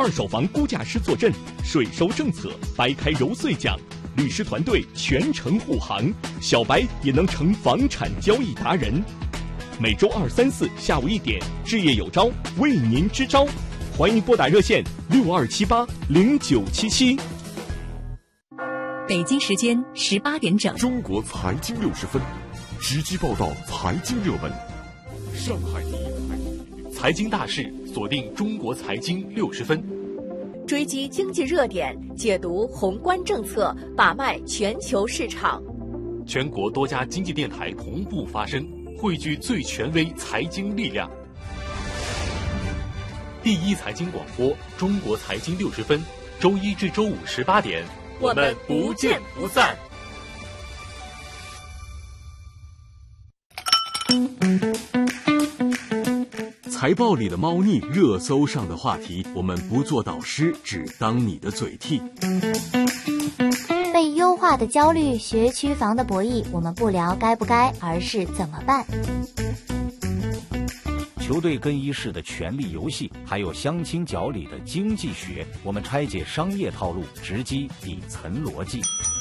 二手房估价师坐镇，税收政策白开揉碎讲，律师团队全程护航，小白也能成房产交易达人。每周2、3、4下午1点，置业有招为您支招，欢迎拨打热线62780977。 北京时间18点整， 中国财经60分，直击报道财经热门。上海第一财经大事，锁定中国财经60分， 追击经济热点，解读宏观政策，把脉全球市场。 全国多家经济电台同步发声，汇聚最权威财经力量。第一财经广播，中国财经60分，周一至周五18点，我们不见不散。 财报里的猫腻，热搜上的话题，我们不做导师，只当你的嘴替。 被优化的焦虑，学区房的博弈，我们不聊该不该，而是怎么办。 球队更衣室的权力游戏，还有相亲角里的经济学，我们拆解商业套路，直击底层逻辑。